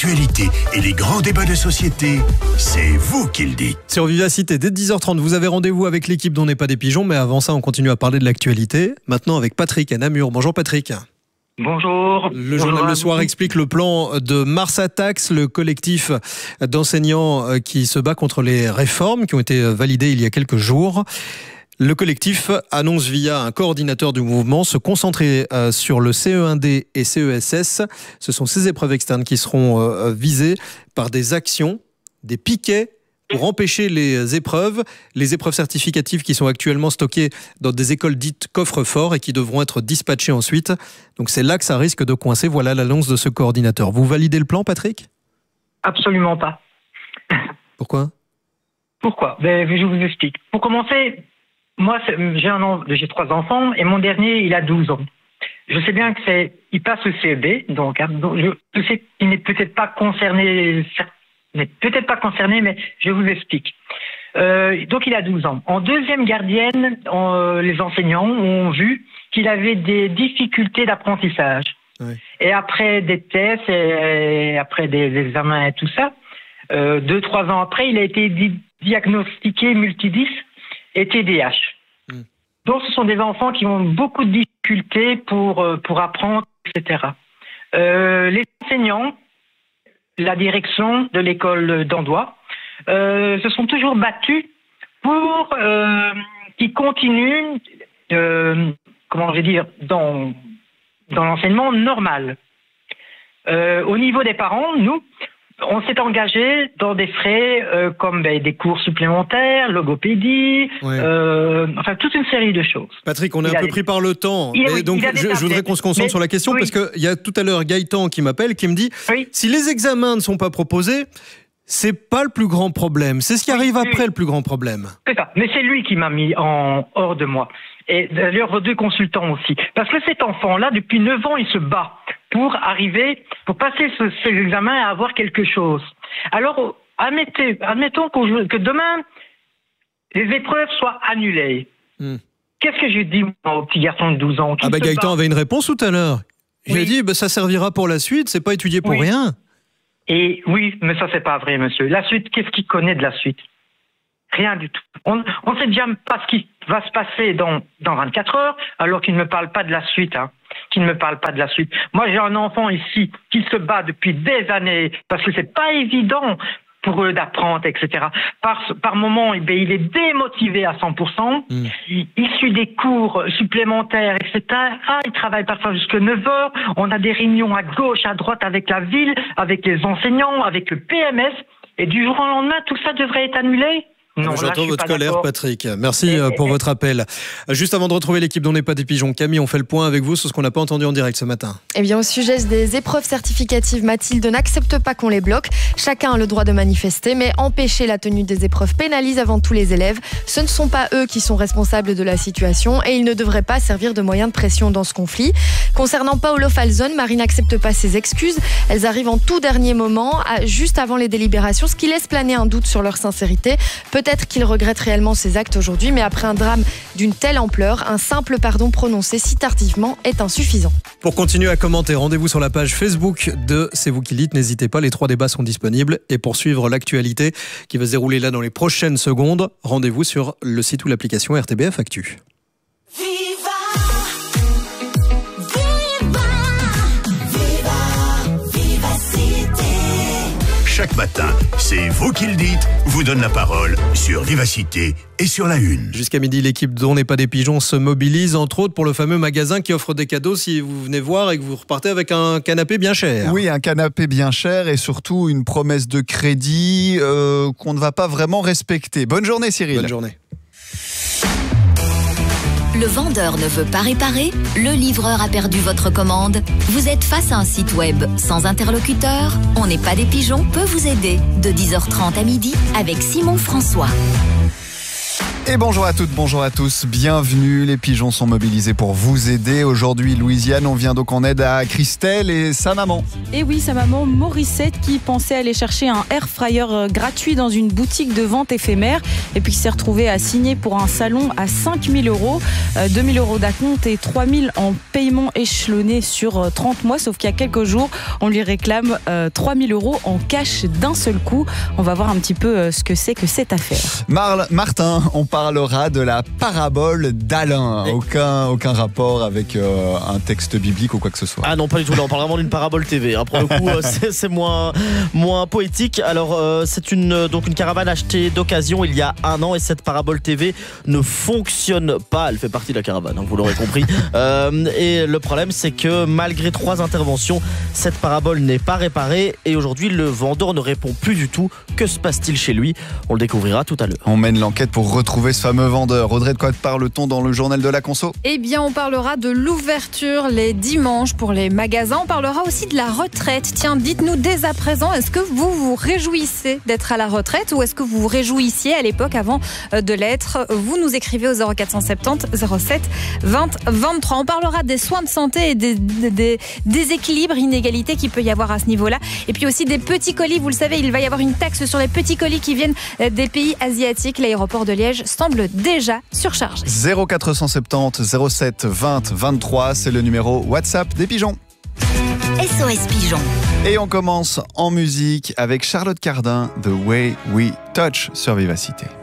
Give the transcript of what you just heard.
l'actualité et les grands débats de société, c'est vous qui le dites. Sur Vivacité, dès 10h30, vous avez rendez-vous avec l'équipe dont n'est pas des pigeons, mais avant ça, on continue à parler de l'actualité. Maintenant avec Patrick à Namur. Bonjour Patrick. Bonjour. Le journal Le Soir explique le plan de Mars Attacks, le collectif d'enseignants qui se bat contre les réformes qui ont été validées il y a quelques jours. Le collectif annonce via un coordinateur du mouvement se concentrer sur le CE1D et CESS. Ce sont ces épreuves externes qui seront visées par des actions, des piquets pour empêcher les épreuves certificatives qui sont actuellement stockées dans des écoles dites coffre-fort et qui devront être dispatchées ensuite. Donc c'est là que ça risque de coincer. Voilà l'annonce de ce coordinateur. Vous validez le plan, Patrick ? Absolument pas. Pourquoi ? Je vous explique. Pour commencer, moi, j'ai 3 enfants et mon dernier, il a 12 ans. Je sais bien il passe le CEB, donc je sais qu'il n'est peut-être pas concerné, mais je vous explique. Donc il a 12 ans. En deuxième gardienne, les enseignants ont vu qu'il avait des difficultés d'apprentissage. Oui. Et après des tests, et après des examens et tout ça, 2-3 ans après, il a été diagnostiqué multidys et TDAH. Donc, ce sont des enfants qui ont beaucoup de difficultés pour apprendre, etc. Les enseignants, la direction de l'école d'Andois, se sont toujours battus pour qu'ils continuent, dans l'enseignement normal. Au niveau des parents, nous, on s'est engagé dans des frais comme des cours supplémentaires, logopédie, toute une série de choses. Patrick, on est un peu pris par le temps. Je voudrais qu'on se concentre sur la question parce qu'il y a tout à l'heure Gaëtan qui m'appelle, qui me dit si les examens ne sont pas proposés, c'est pas le plus grand problème. C'est ce qui arrive après le plus grand problème. C'est ça. Mais c'est lui qui m'a mis hors de moi. Et d'ailleurs, vos 2 consultants aussi. Parce que cet enfant-là, depuis 9 ans, il se bat pour passer ces examens et avoir quelque chose. Alors, admettons que demain, les épreuves soient annulées. Qu'est-ce que je dis au petit garçon de 12 ans Gaëtan avait une réponse tout à l'heure. Il a dit, ça servira pour la suite, c'est pas étudié pour rien. Et oui, mais ça, c'est pas vrai, monsieur. La suite, qu'est-ce qu'il connaît de la suite ? Rien du tout. On ne sait déjà pas ce qui va se passer dans 24 heures, alors qu'il ne me parle pas de la suite. Moi, j'ai un enfant ici qui se bat depuis des années, parce que c'est pas évident pour eux d'apprendre, etc. Par moment, il est démotivé à 100%. Il suit des cours supplémentaires, etc. Il travaille parfois jusqu'à 9 heures. On a des réunions à gauche, à droite avec la ville, avec les enseignants, avec le PMS. Et du jour au lendemain, tout ça devrait être annulé. Non, j'entends votre colère, Patrick. Merci pour votre appel. Juste avant de retrouver l'équipe dont n'est pas des pigeons, Camille, on fait le point avec vous sur ce qu'on n'a pas entendu en direct ce matin. Eh bien, au sujet des épreuves certificatives, Mathilde n'accepte pas qu'on les bloque. Chacun a le droit de manifester, mais empêcher la tenue des épreuves pénalise avant tout les élèves. Ce ne sont pas eux qui sont responsables de la situation et ils ne devraient pas servir de moyen de pression dans ce conflit. Concernant Paolo Falzone, Marie n'accepte pas ses excuses. Elles arrivent en tout dernier moment, juste avant les délibérations, ce qui laisse planer un doute sur leur sincérité. Peut-être qu'il regrette réellement ses actes aujourd'hui, mais après un drame d'une telle ampleur, un simple pardon prononcé si tardivement est insuffisant. Pour continuer à commenter, rendez-vous sur la page Facebook de C'est vous qui le dites. N'hésitez pas, les 3 débats sont disponibles. Et pour suivre l'actualité qui va se dérouler là dans les prochaines secondes, rendez-vous sur le site ou l'application RTBF Actu. Chaque matin, c'est vous qui le dites, vous donne la parole sur Vivacité et sur la Une. Jusqu'à midi, l'équipe dont n'est pas des pigeons se mobilise, entre autres pour le fameux magasin qui offre des cadeaux si vous venez voir et que vous repartez avec un canapé bien cher. Oui, un canapé bien cher et surtout une promesse de crédit qu'on ne va pas vraiment respecter. Bonne journée, Cyril. Bonne journée. Le vendeur ne veut pas réparer, le livreur a perdu votre commande. Vous êtes face à un site web sans interlocuteur. On n'est pas des pigeons peut vous aider de 10h30 à midi avec Simon François. Et bonjour à toutes, bonjour à tous, bienvenue. Les pigeons sont mobilisés pour vous aider. Aujourd'hui, Louisiane, on vient donc en aide à Christelle et sa maman. Et oui, sa maman Morissette qui pensait aller chercher un air fryer gratuit dans une boutique de vente éphémère et puis qui s'est retrouvée à signer pour un salon à 5 000 €, 2 000 € d'acompte et 3 000 en paiement échelonné sur 30 mois. Sauf qu'il y a quelques jours, on lui réclame 3 000 € en cash d'un seul coup. On va voir un petit peu ce que c'est que cette affaire. Martin, on parlera de la parabole d'Alain. Aucun rapport avec un texte biblique ou quoi que ce soit. Ah non, pas du tout. Là, on parle vraiment d'une parabole TV. Pour le coup, c'est moins poétique. Alors, c'est une caravane achetée d'occasion il y a 1 an et cette parabole TV ne fonctionne pas. Elle fait partie de la caravane, vous l'aurez compris. Et le problème, c'est que malgré 3 interventions, cette parabole n'est pas réparée et aujourd'hui, le vendeur ne répond plus du tout. Que se passe-t-il chez lui? On le découvrira tout à l'heure. On mène l'enquête pour retrouver ce fameux vendeur. Audrey, de quoi parle-t-on dans le journal de la conso? Eh bien, on parlera de l'ouverture les dimanches pour les magasins. On parlera aussi de la retraite. Tiens, dites-nous dès à présent, est-ce que vous vous réjouissez d'être à la retraite ou est-ce que vous vous réjouissiez à l'époque avant de l'être? Vous nous écrivez au 0470 07 20 23. On parlera des soins de santé et des déséquilibres, inégalités qu'il peut y avoir à ce niveau-là. Et puis aussi des petits colis. Vous le savez, il va y avoir une taxe sur les petits colis qui viennent des pays asiatiques. L'aéroport de Liège semble déjà surchargé. 0470 07 20 23, c'est le numéro WhatsApp des pigeons. SOS Pigeons. Et on commence en musique avec Charlotte Cardin, The Way We Touch sur Vivacité.